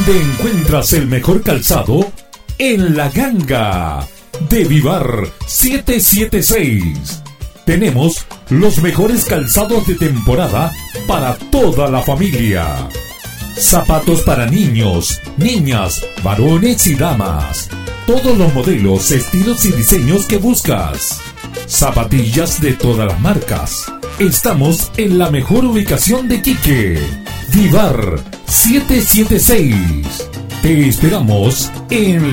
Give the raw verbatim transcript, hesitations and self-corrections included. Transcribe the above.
¿Dónde encuentras el mejor calzado? En La Ganga de Vivar siete siete seis. Tenemos los mejores calzados de temporada para toda la familia. Zapatos para niños, niñas, varones y damas. Todos los modelos, estilos y diseños que buscas. Zapatillas de todas las marcas. Estamos en la mejor ubicación de Quique. Vivar siete siete seis. Te esperamos en